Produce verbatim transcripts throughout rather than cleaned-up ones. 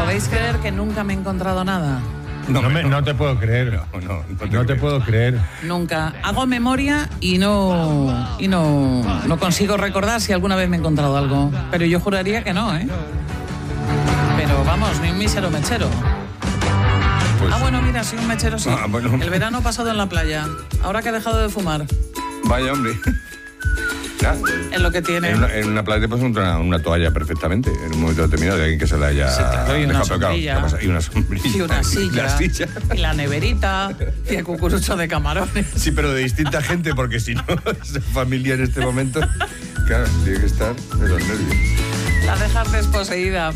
¿Podéis creer que nunca me he encontrado nada? No, no, me, no te puedo creer. No, no, no, te, no te puedo creer. Nunca. Hago memoria y no y no, no consigo recordar si alguna vez me he encontrado algo. Pero yo juraría que no, ¿eh? Pero vamos, ni un mísero mechero. Pues, ah, bueno, mira, sí, un mechero sí. Ah, bueno. El verano pasado en la playa. Ahora que he dejado de fumar. Vaya, hombre. ¿Ya? Es lo que tiene. En una, en una playa puedes encontrar una, una toalla perfectamente en un momento determinado de alguien que se la haya sí, claro, y una sombrilla. Claro, y una sombrilla. Y una silla. Y, la silla. Y la neverita. Y el cucurucho de camarones. Sí, pero de distinta gente, porque si no, esa familia en este momento, claro, tiene que estar de los nervios. La dejas desposeída.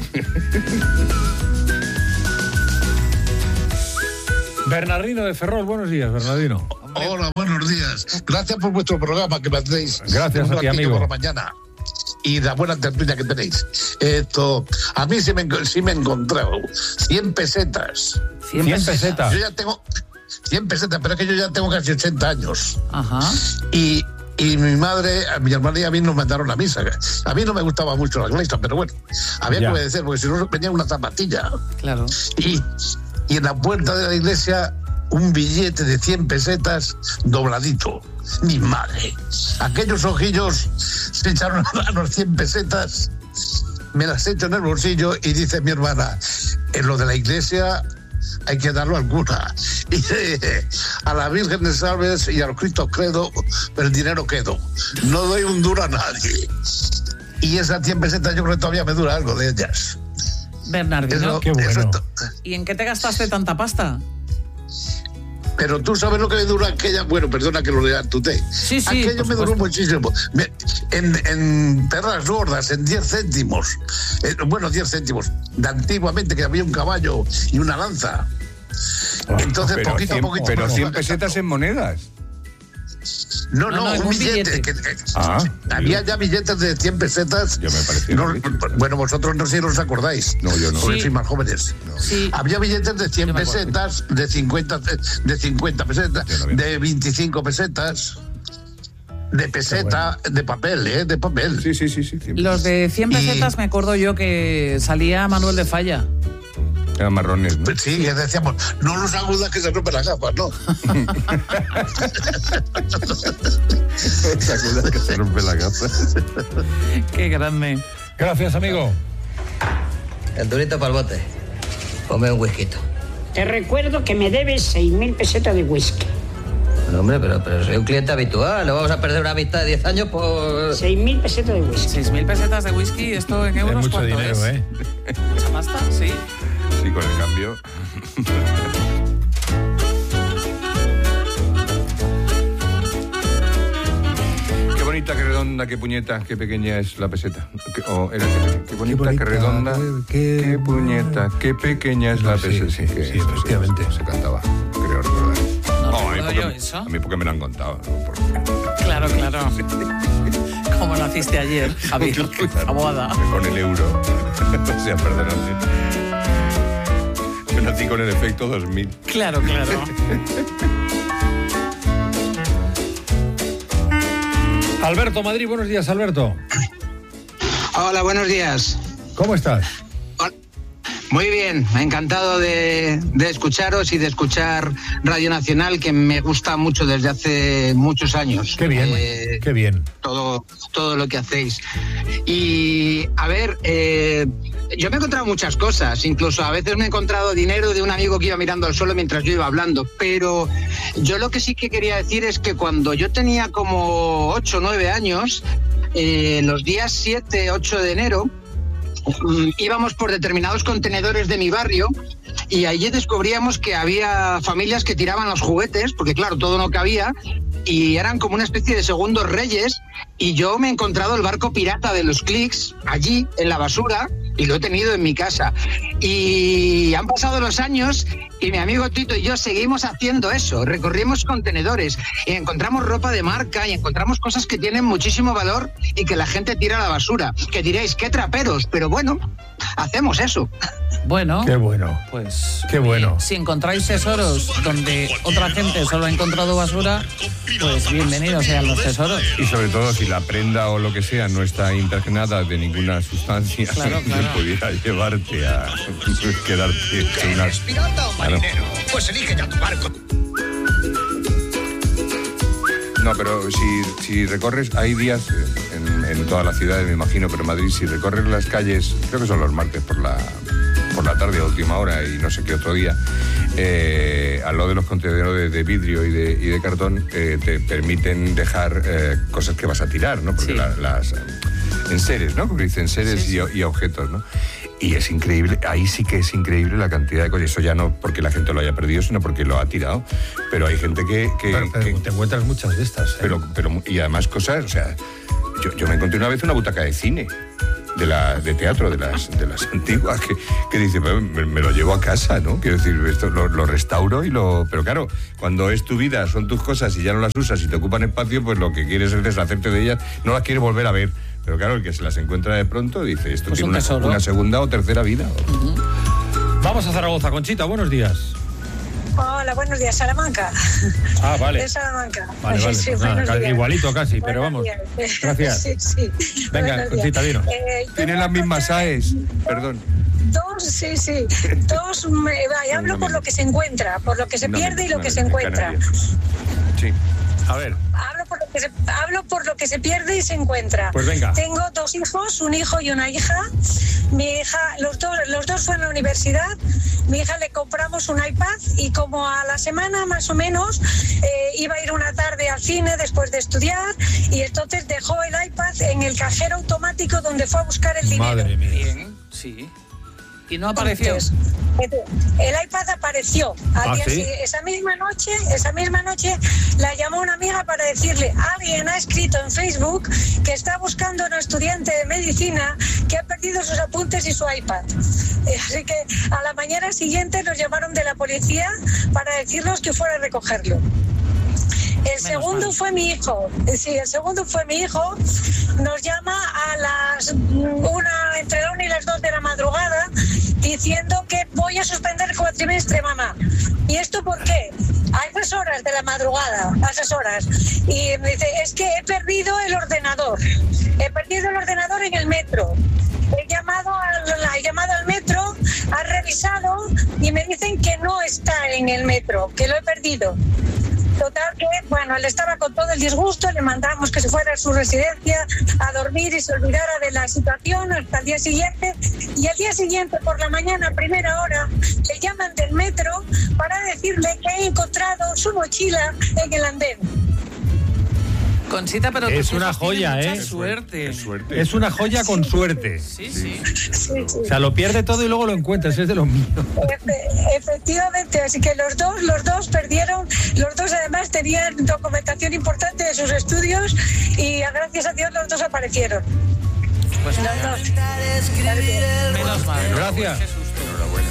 Bernardino de Ferrol, buenos días, Bernardino. Hola, buenos días. Gracias por vuestro programa que me hacéis. Gracias a ti, amigo. Por la mañana. Y la buena tertulia que tenéis. Esto, a mí sí me, sí me he encontrado cien pesetas. cien pesetas. Yo ya tengo cien pesetas, pero es que yo ya tengo casi ochenta años. Ajá. Y, y mi madre, a mi hermana y a mí nos mandaron a misa. A mí no me gustaba mucho la iglesia, pero bueno, había ya. que obedecer, porque si no venía una zapatilla. Claro. Y, y en la puerta de la iglesia, un billete de cien pesetas dobladito. Mi madre. Aquellos ojillos se echaron a los cien pesetas, me las echo en el bolsillo y dice mi hermana, en lo de la iglesia hay que darlo al cura. Y eh, a la Virgen de Salves y a los Cristos Credo, el dinero quedo. No doy un duro a nadie. Y esas cien pesetas yo creo que todavía me dura algo de ellas. Bernardino, eso, qué bueno. Eso, ¿y en qué te gastaste tanta pasta? Pero tú sabes lo que me duró aquella... Bueno, perdona que lo lea tu té. Sí, sí. Aquello me duró muchísimo. Me, en, en perras gordas, en diez céntimos. Eh, bueno, diez céntimos. De antiguamente, que había un caballo y una lanza. Entonces, pero poquito cien, a poquito... Pero cien pesetas en monedas. No, no, no, no un, un billete. billete. Que, que, ah, había yo. ya billetes de cien pesetas. Yo me parecía. No, bueno, vosotros no sé si os acordáis. No, yo no. Porque sí. sois más jóvenes. No. Sí. Había billetes de cien pesetas, de cincuenta, de cincuenta pesetas, no de veinticinco pesetas, de peseta, bueno. de papel, ¿eh? De papel. Sí, sí, sí. sí Los de cien pesetas y... me acuerdo yo que salía Manuel de Falla. Eran marrones, ¿no? Sí, que decíamos, no los agudas que se rompen las gafas, ¿no? ¿Te acuerdas que se rompen las gafas? Qué grande. Gracias, amigo. El durito para el bote. Ponme un whisky. Te recuerdo que me debes seis mil pesetas de whisky. No, hombre, pero, pero soy un cliente habitual. ¿No vamos a perder una amistad de diez años por...? seis mil pesetas de whisky. seis mil pesetas de whisky, ¿esto en euros es mucho cuánto dinero, es? ¿eh? ¿Mucha pasta? Sí. Sí, con el cambio. Qué bonita, qué redonda, qué puñeta, qué pequeña es la peseta. Qué, oh, era, qué, qué, bonita, qué bonita, qué redonda, qué, qué puñeta, qué pequeña es la peseta. Sí, sí, sí, sí, efectivamente. Se cantaba, creo recordar. ¿No oh, recuerdo a, mí yo porque, eso? a mí porque me lo han contado. ¿No? Porque... Claro, claro. Como naciste ayer, Javier. Aguada. Con el euro. O sea, perdóname. Yo nací con el efecto dos mil. Claro, claro. Alberto, Madrid, buenos días, Alberto. Hola, buenos días. ¿Cómo estás? Muy bien, encantado de, de escucharos y de escuchar Radio Nacional, que me gusta mucho desde hace muchos años. Qué bien, eh, qué bien. Todo, todo lo que hacéis. Y, a ver, eh, yo me he encontrado muchas cosas, incluso a veces me he encontrado dinero de un amigo que iba mirando al suelo mientras yo iba hablando, pero yo lo que sí que quería decir es que cuando yo tenía como ocho o nueve años, eh, los días siete, ocho de enero, íbamos por determinados contenedores de mi barrio y allí descubríamos que había familias que tiraban los juguetes, porque claro, todo no cabía, y eran como una especie de segundos reyes, y yo me he encontrado el barco pirata de los clics allí en la basura y lo he tenido en mi casa. Y han pasado los años y mi amigo Tito y yo seguimos haciendo eso, recorrimos contenedores y encontramos ropa de marca y encontramos cosas que tienen muchísimo valor y que la gente tira a la basura. Que diréis, qué traperos, pero bueno, hacemos eso. Bueno. Qué bueno. Pues. Qué bueno. Eh, si encontráis tesoros donde otra gente solo ha encontrado basura, pues bienvenidos sean los tesoros. Y sobre todo si la prenda o lo que sea no está impregnada de ninguna sustancia, claro, claro. que pudiera llevarte a quedarte sin una... ¿Pirata o marinero? Claro. Pues elige ya tu barco. No, pero si, si recorres, hay días en, en todas las ciudades, me imagino, pero en Madrid, si recorres las calles, creo que son los martes por la, por la tarde a última hora y no sé qué otro día, eh, al lado de los contenedores de, de vidrio y de, y de cartón, eh, te permiten dejar eh, cosas que vas a tirar, ¿no? Porque sí. la, las enseres, ¿no? Porque dicen enseres sí, sí. Y, y objetos, ¿no? Y es increíble, ahí sí que es increíble la cantidad de cosas. Eso ya no porque la gente lo haya perdido, sino porque lo ha tirado. Pero hay gente que... que, pero, pero que te encuentras muchas de estas. ¿eh? Pero, pero, y además cosas, o sea, yo, yo me encontré una vez una butaca de cine, de la de teatro, de las de las antiguas, que, que dice, me, me lo llevo a casa, ¿no? Quiero decir, esto lo, lo restauro y lo... Pero claro, cuando es tu vida, son tus cosas y ya no las usas y te ocupan espacio, pues lo que quieres es deshacerte de ellas, no las quieres volver a ver. Pero claro, el que se las encuentra de pronto dice, esto pues tiene un una, una segunda o tercera vida. Uh-huh. Vamos a Zaragoza, Conchita, buenos días. Hola, buenos días, Salamanca. Ah, vale. De Salamanca. Vale, vale, sí, pues nada, casi, igualito casi, buenos pero vamos. Días. Gracias. Sí, sí. Venga, buenos Conchita, dinos. Eh, Tienen las mismas A E S, perdón. Dos, sí, sí. Dos, me, va, hablo por lo que se encuentra, por lo que se pierde y lo que se encuentra. Sí. A ver. Hablo por, lo que se, hablo por lo que se pierde y se encuentra. Pues venga. Tengo dos hijos, un hijo y una hija. Mi hija, los dos, los dos fueron a la universidad. Mi hija le compramos un iPad y como a la semana más o menos eh, iba a ir una tarde al cine después de estudiar y entonces dejó el iPad en el cajero automático donde fue a buscar el dinero. Madre mía. Bien, sí. Y no apareció. Entonces, el iPad apareció. Al ¿Ah, día, sí? Esa misma noche, esa misma noche la llamó una amiga para decirle, alguien ha escrito en Facebook que está buscando a una estudiante de medicina que ha perdido sus apuntes y su iPad. Así que a la mañana siguiente nos llamaron de la policía para decirnos que fuera a recogerlo. El segundo fue mi hijo. Sí, el segundo fue mi hijo. Nos llama a las una, entre la una y las dos de la madrugada, diciendo que voy a suspender el cuatrimestre, mamá. ¿Y esto por qué? A esas horas de la madrugada, a esas horas. Y me dice, es que he perdido el ordenador. He perdido el ordenador en el metro. He llamado al, he llamado al metro, ha revisado y me dicen que no está en el metro, que lo he perdido. Total que, bueno, él estaba con todo el disgusto, le mandamos que se fuera a su residencia a dormir y se olvidara de la situación hasta el día siguiente. Y al día siguiente, por la mañana, a primera hora, le llaman del metro para decirle que ha encontrado su mochila en el andén. Conchita, pero es una joya, mucha ¿eh? Suerte. Es suerte. Es una joya con suerte. Sí, sí. Sí, sí. O sea, lo pierde todo y luego lo encuentras, es de lo mío. Efe- efectivamente, así que los dos, los dos perdieron, los dos además tenían documentación importante de sus estudios y gracias a Dios los dos aparecieron. Pues Los dos. menos mal. Gracias.